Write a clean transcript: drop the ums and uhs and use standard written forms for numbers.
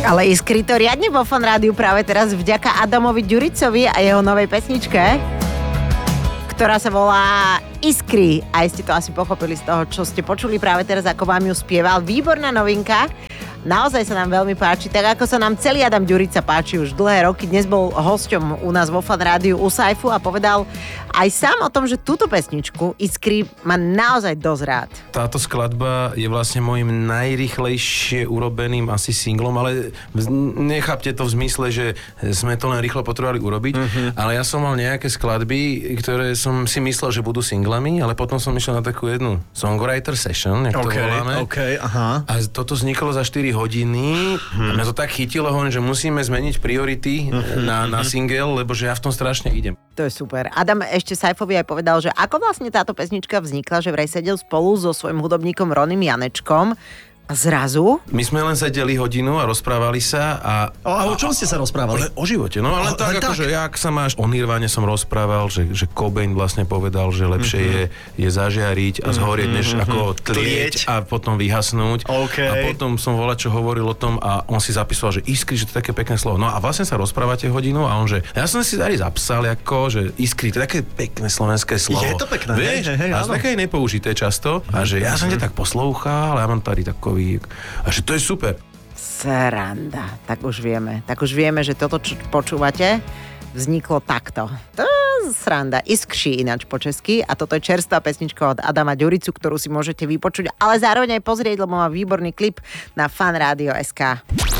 Ale Iskry to riadne vo Fan Rádiu práve teraz vďaka Adamovi Ďuricovi a jeho novej pesničke, ktorá sa volá Iskry. Aj ste to asi pochopili z toho, čo ste počuli práve teraz, ako vám ju spieval. Výborná novinka. Naozaj sa nám veľmi páči, tak ako sa nám celý Adam Ďurica páči už dlhé roky. Dnes bol hosťom u nás vo Fan Rádiu u Saifu a povedal aj sám o tom, že túto pesničku Iskry má naozaj dosť rád. Táto skladba je vlastne môjim najrýchlejšie urobeným asi singlom, ale nechápte to v zmysle, že sme to len rýchlo potrebovali urobiť, ale ja som mal nejaké skladby, ktoré som si myslel, že budú singlami, ale potom som išiel na takú jednu songwriter session, jak to voláme. Aha. A toto vzniklo za 4 hodiny. A mňa to tak chytilo, že musíme zmeniť priority na single, lebo že ja v tom strašne idem. To je super. Adam ešte Saifovi aj povedal, že ako vlastne táto pesnička vznikla, že vraj sedel spolu so svojím hudobníkom Ronym Janečkom. A zrazu? My sme len sedeli hodinu a rozprávali sa A o čom ste sa rozprávali? O živote, no ale tak akože jak sa máš, o Nirvane som rozprával, že Cobain vlastne povedal, že lepšie je zažiariť a zhorieť, než ako tlieť a potom vyhasnúť. Okay. A potom som čo hovoril o tom a on si zapísal, že Iskry, že to je také pekné slovo. No a vlastne sa rozprávate hodinu a on, že ja som si tady zapsal, ako, že Iskry, to je také pekné slovenské slovo. Je to pekné, vieš? A také aj nepoužité často. A že ja som ťa tak poslúchal, ale ja mám tady takový. A že to je super. Sranda. Tak už vieme, že toto, čo počúvate, vzniklo takto. To je sranda. Iskší ináč po česky. A toto je čerstvá pesnička od Adama Ďuricu, ktorú si môžete vypočuť, ale zároveň aj pozrieť, lebo má výborný klip na fanradio.sk.